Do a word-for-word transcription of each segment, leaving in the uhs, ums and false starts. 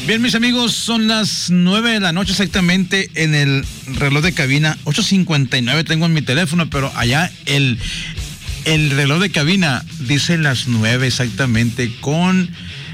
Bien, mis amigos, son las nueve de la noche exactamente en el reloj de cabina. ocho cincuenta y nueve tengo en mi teléfono, pero allá el, el reloj de cabina dice las nueve exactamente con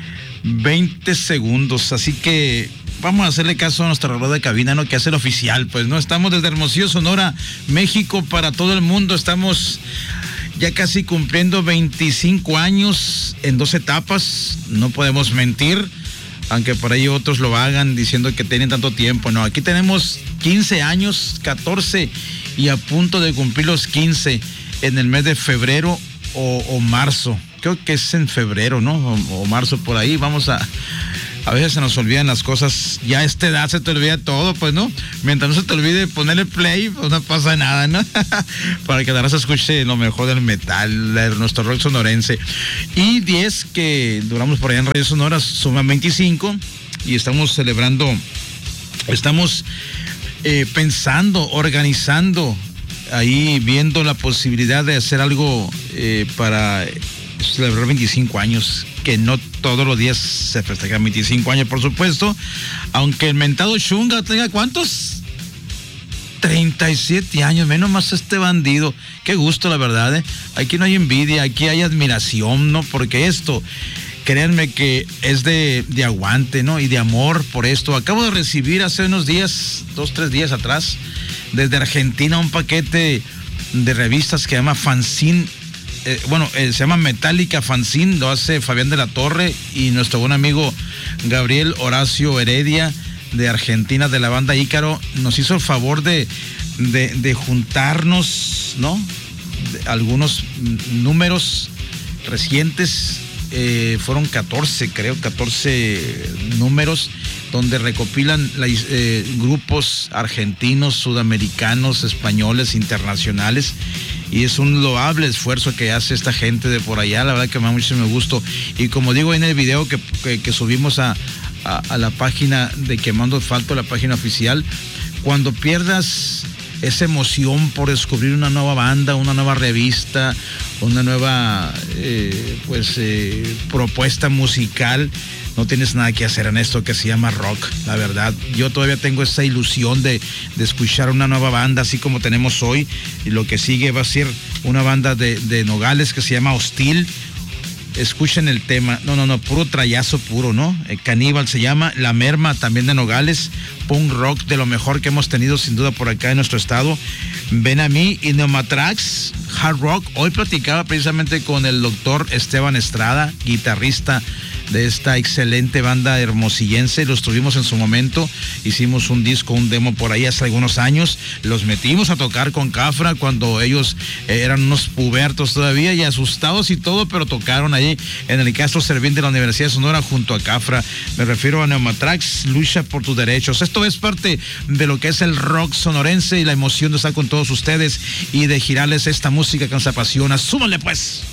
veinte segundos. Así que vamos a hacerle caso a nuestro reloj de cabina, ¿no? Que hace el oficial, pues, ¿no? Estamos desde Hermosillo, Sonora, México, para todo el mundo. Estamos ya casi cumpliendo veinticinco años en dos etapas. No podemos mentir, aunque por ahí otros lo hagan diciendo que tienen tanto tiempo. No, aquí tenemos quince años, catorce y a punto de cumplir los quince en el mes de febrero o, o marzo. Creo que es en febrero, ¿no? O, o marzo, por ahí. Vamos a... A veces se nos olvidan las cosas. Ya a esta edad se te olvida todo, pues, ¿no? Mientras no se te olvide ponerle play, pues no pasa nada, ¿no? Para que la raza escuche lo mejor del metal, de nuestro rock sonorense. Y diez que duramos por allá en Radio Sonora, suman veinticinco. Y estamos celebrando, estamos eh, pensando, organizando, ahí viendo la posibilidad de hacer algo eh, para celebrar veinticinco años, que no todos los días se festejan veinticinco años, por supuesto, aunque el mentado Chunga tenga ¿cuántos? treinta y siete años, menos más este bandido. Qué gusto, la verdad, ¿eh? Aquí no hay envidia, aquí hay admiración, ¿no? Porque esto, créanme que es de, de aguante, ¿no? Y de amor por esto. Acabo de recibir hace unos días, dos, tres días atrás, desde Argentina, un paquete de revistas que se llama Fanzine. Eh, bueno, eh, se llama Metallica Fanzine, lo hace Fabián de la Torre y nuestro buen amigo Gabriel Horacio Heredia de Argentina, de la banda Ícaro. Nos hizo el favor de, de, de juntarnos, ¿no? De algunos números recientes, eh, fueron catorce, creo, catorce números, donde recopilan la, eh, grupos argentinos, sudamericanos, españoles, internacionales. Y es un loable esfuerzo que hace esta gente de por allá, la verdad que me da muchísimo gusto. Y como digo en el video que, que, que subimos a, a, a la página de Quemando Asfalto, la página oficial, cuando pierdas esa emoción por descubrir una nueva banda, una nueva revista, una nueva eh, pues eh, propuesta musical, no tienes nada que hacer en esto que se llama rock, la verdad. Yo todavía tengo esa ilusión de, de escuchar una nueva banda, así como tenemos hoy, y lo que sigue va a ser una banda de, de Nogales que se llama Hostil. Escuchen el tema, no, no, no, puro trayazo puro, ¿no? Eh, Caníbal se llama, La Merma también de Nogales, punk rock de lo mejor que hemos tenido sin duda por acá en nuestro estado. Ven a mí y Neumatrax, hard rock. Hoy platicaba precisamente con el doctor Esteban Estrada, guitarrista de esta excelente banda hermosillense. Los tuvimos en su momento, hicimos un disco, un demo por ahí hace algunos años, los metimos a tocar con Cafra cuando ellos eh, eran unos pubertos todavía y asustados y todo, pero tocaron ahí en el Castro Servín de la Universidad de Sonora junto a Cafra. Me refiero a Neumatrax, Lucha por tus derechos. Esto es parte de lo que es el rock sonorense y la emoción de estar con todos ustedes y de girarles esta música que nos apasiona. ¡Súmanle pues!